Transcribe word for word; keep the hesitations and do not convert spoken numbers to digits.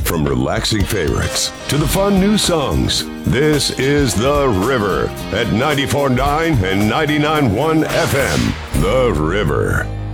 From relaxing favorites to the fun new songs, this is The River at ninety-four point nine and ninety-nine point one F M. The River.